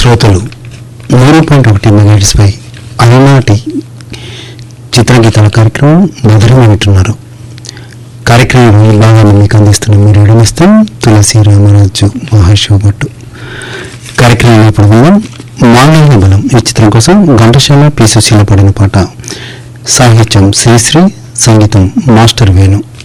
శ్రోతలు 3.1 మెగాహెర్ట్జ్ పై అలనాటి చిత్రగీతాల కార్యక్రమం మధురం వింటున్నారు. కార్యక్రమం ఈ భాగాన్ని మీకు అందిస్తున్న మీరు ఇడమిస్తాం తులసి రామరాజు మహాశివభట్టు. కార్యక్రమం ఇప్పుడు విన్నాం మానవ బలం ఈ చిత్రం కోసం ఘంటసాల పి సుశీల పాడిన పాట. సాహిత్యం శ్రీశ్రీ, సంగీతం మాస్టర్ వేణు.